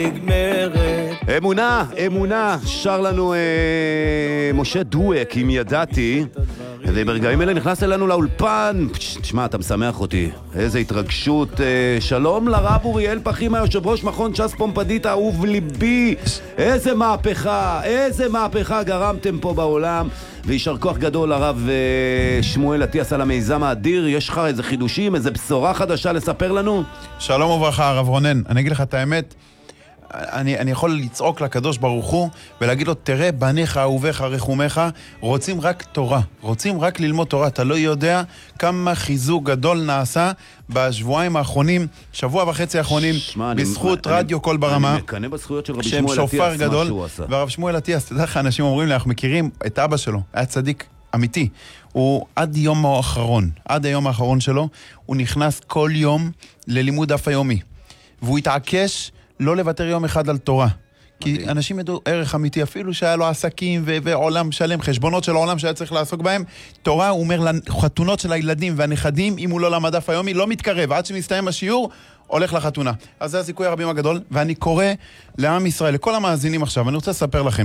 אמונה, אמונה, שר לנו משה דואק, אם ידעתי, וברגעים אלה נכנס אלינו לאולפן. תשמע, אתה משמח אותי, איזה התרגשות. שלום לרב אוריאל פחימה, יושב ראש מכון ש"ס פומפדית, אהוב ליבי. איזה מהפכה, איזה מהפכה גרמתם פה בעולם, וישר כוח גדול לרב שמואל אטיאס על המיזם האדיר. יש לך איזה חידושים, איזה בשורה חדשה לספר לנו? שלום וברכה, הרב רונן. אני אגיד לך את האמת, אני יכול לצעוק לקדוש ברוך הוא ולהגיד לו, תראה, בניך, אהוביך, רחומך, רוצים רק תורה, רוצים רק ללמוד תורה. אתה לא יודע כמה חיזוק גדול נעשה בשבועיים האחרונים, שבוע וחצי האחרונים, בזכות רדיו קול ברמה, אני מקנה בזכויות של רבי שהם שמואל אטיאס, שופר גדול. מה שהוא עשה. והרב שמואל אטיאס, תדע לך, אנשים אומרים לי, אנחנו מכירים את אבא שלו, היה צדיק אמיתי. הוא עד היום האחרון שלו, הוא נכנס כל יום ללימוד דף היומי, והוא התעקש לא לוותר יום אחד על תורה. כי אנשים ידעו ערך אמיתי, אפילו שהיה לו עסקים ועולם שלם, חשבונות של העולם שהיה צריך לעסוק בהם. תורה, הוא אומר, לחתונות של הילדים והנכדים, אם הוא לא למד דף היומי, לא מתקרב. עד שמסתיים השיעור, הולך לחתונה. אז זה הסיכוי הרבים הגדול, ואני קורא לעם ישראל, לכל המאזינים עכשיו, אני רוצה לספר לכם.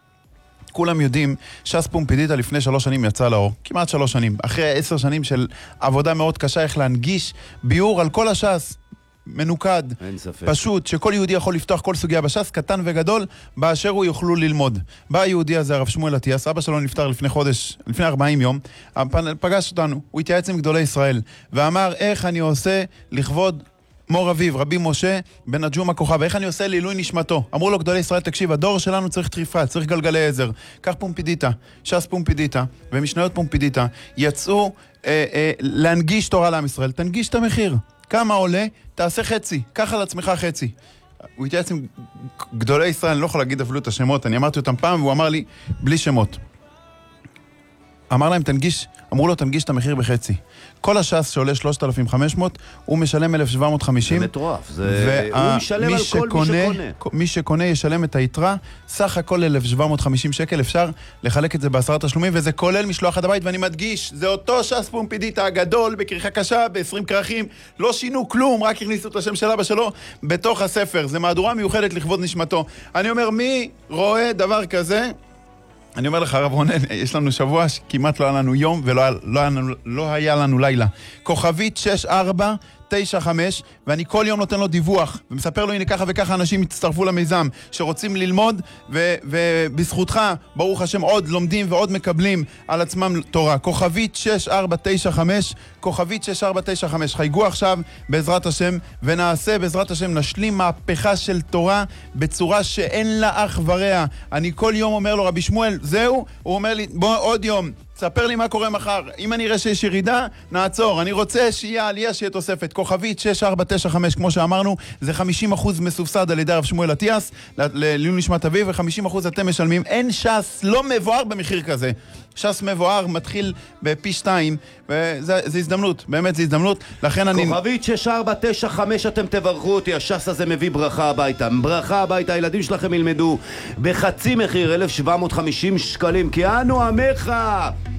כולם יודעים, ש"ס פומפדיתא לפני 3 שנים יצא לאור, כמעט 3 שנים. אחרי 10 שנים של עבודה מאוד קשה, איך להנגיש ביאור על כל הש"ס. מנוקד, פשוט, שכל יהודי יכול לפתוח כל סוגיה בש"ס, קטן וגדול, באשר הוא יוכלו ללמוד. בא היהודי הזה, הרב שמואל אטיאס, אבא שלו נפטר לפני 40 יום, פגש אותנו, הוא התייעץ עם גדולי ישראל, ואמר, איך אני עושה לכבוד מור אביו, רבי משה בן הג'ום הכוכב, איך אני עושה לעילוי נשמתו? אמרו לו גדולי ישראל, תקשיב, הדור שלנו צריך טריפה, צריך גלגלי עזר. כך פומפדיתא, ש"ס פומפדיתא ומשניות פומפדיתא יצאו להנגיש תורה לעם ישראל. תנגיש את המחיר. כמה עולה? תעשה חצי, קח על עצמך חצי. הוא התייעץ עם גדולי ישראל, אני לא יכול להגיד אפילו את השמות, אני אמרתי אותם פעם, והוא אמר לי, בלי שמות. אמר להם, אמרו לו, תנגיש את המחיר בחצי. כל הש"ס שעולה 3,500, הוא משלם 1,750. זה מטורף, הוא משלם על כל מי שקונה. מי שקונה ישלם את היתרה, סך הכל 1,750 שקל, אפשר לחלק את זה ב10 תשלומים, וזה כולל משלוח עד הבית, ואני מדגיש, זה אותו ש"ס פומפדיתא הגדול, בכריכה קשה, ב20 כרכים, לא שינו כלום, רק הכניסו את השם של אבא שלו בתוך הספר. זה מהדורה מיוחדת לכבוד נשמתו. אני אומר, מי רואה דבר כזה? אני אומר לך, הרב רונן, יש לנו שבוע שכמעט לא היה לנו יום ולא היה לנו לילה. כוכבית 6495, ואני כל יום נותן לו דיווח, ומספר לו, הנה ככה וככה אנשים הצטרפו למיזם, שרוצים ללמוד, ובזכותך, ברוך השם, עוד לומדים ועוד מקבלים על עצמם תורה. כוכבית 6495, כוכבית 6495, חייגו עכשיו בעזרת השם, ונעשה בעזרת השם, נשלים מהפכה של תורה, בצורה שאין לה אח ורע. אני כל יום אומר לו, רבי שמואל, זהו? הוא אומר לי, בוא עוד יום, ספר לי מה קורה מחר. אם אני אראה שיש ירידה, נעצור. אני רוצה שיהיה עלייה, שיהיה תוספת. כוכבית 6495, כמו שאמרנו, זה 50% מסובסד על ידי הרב שמואל אטיאס, לעילוי נשמת אביו, ו50% אתם משלמים. אין ש"ס לא מבואר במחיר כזה. ש"ס מבואר מתחיל בפי 2, וזה הזדמנות, באמת זה הזדמנות. לכן אני... כוכבית 6495, אתם תברכו אותי, הש"ס הזה מביא ברכה הביתה. ברכה הביתה, הילדים שלכם ילמדו בחצי מחיר, 1,750 שקלים, כי אנו עמך.